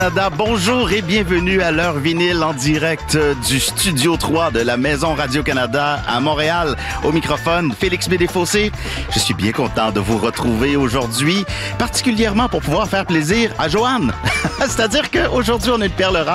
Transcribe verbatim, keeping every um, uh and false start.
Canada, bonjour et bienvenue à l'heure vinyle en direct du Studio trois de la Maison Radio-Canada à Montréal. Au microphone, Félix Bédé-Fossé. Je suis bien content de vous retrouver aujourd'hui, particulièrement pour pouvoir faire plaisir à Joanne. C'est-à-dire qu'aujourd'hui, on a une perle rare